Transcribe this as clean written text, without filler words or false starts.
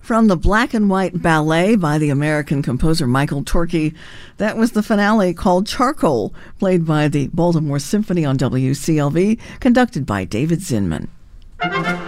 From the black and white ballet by the American composer Michael Torke, that was the finale called Charcoal, played by the Baltimore Symphony on WCLV, conducted by David Zinman.